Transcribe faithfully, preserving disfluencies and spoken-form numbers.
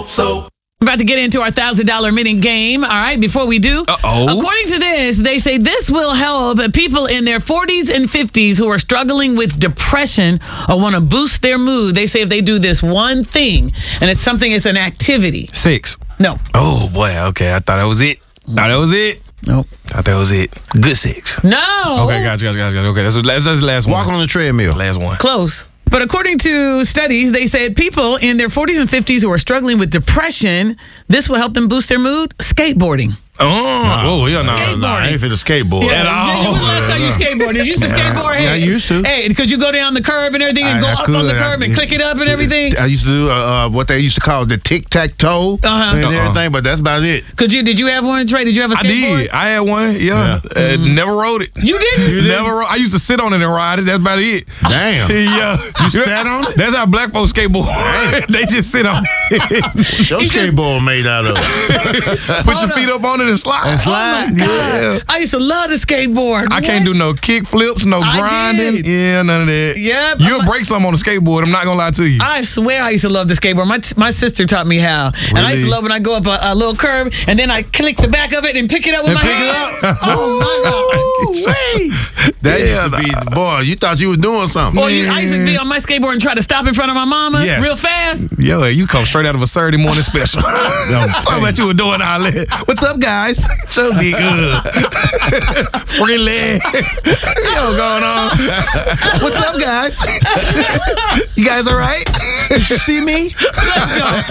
so. About to get into our one thousand dollar minute game. All right, before we do, Uh-oh. according to this, they say this will help people in their forties and fifties who are struggling with depression or want to boost their mood. They say if they do this one thing, and it's something, it's an activity. Six. No. Oh, boy. Okay, I thought that was it. Thought that was it. Nope. Thought that was it. Good six. No. Okay, gotcha, gotcha, gotcha. Okay, that's, that's, that's the last one. Walk on the treadmill. Last one. Close. But according to studies, they said people in their forties and fifties who are struggling with depression, this will help them boost their mood. Skateboarding. Oh, oh yeah, no. Skateboarding. Nah, I ain't fit to skateboard. Yeah, At all. When was the last time you skateboarded? Did you used to skateboard? Hey, Yeah, I used to. Hey, could you go down the curb and everything and I- go I up could. on the I- curb and click it up and everything? I used to do uh, uh, what they used to call the tic-tac-toe Uh-huh. and Uh-uh. everything, but that's about it. Could you? Did you have one, Trey? Did you have a I skateboard? did. I had one. Yeah. Uh, never rode it. You didn't? Never. Ro- I used to sit on it and ride it. That's about it. Damn. Yeah. You sat on it? That's how black folks skateboard. They just sit on it. Your skateboard made out of. Put your feet up on it and slide. And slide. Yeah. I used to love the skateboard. I can't do What? no kick flips, no I grinding. did. Yeah, none of that. Yep. You'll break something on the skateboard. I'm not going to lie to you. I swear I used to love the skateboard. My my sister taught me how. And I used to Really? love when I go up a, a little curb and then I click the back of it and pick it up with And my pick it hand. up. Oh, my God. Wait. That Yeah, used to be, boy, you thought you was doing something. Or you, I used to be on my skateboard and try to stop in front of my mama Yes. real fast. Yo, you come straight out of a Saturday morning special. I'm Talking about you were doing all that. What's up, guys? So big. Friendly. Yo, going on? What's up, guys? You guys all right? See me? Let's go.